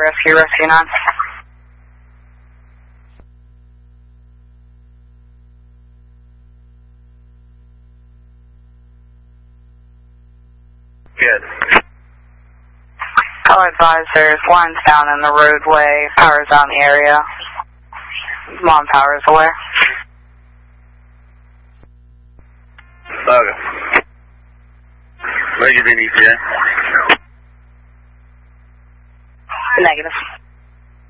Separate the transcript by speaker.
Speaker 1: Fire Rescue, Rescue 9.
Speaker 2: Good.
Speaker 1: I'll advise there's lines down in the roadway, power's out in the area. Mom power is aware.
Speaker 2: Okay. Negative in ETA.
Speaker 1: Negative.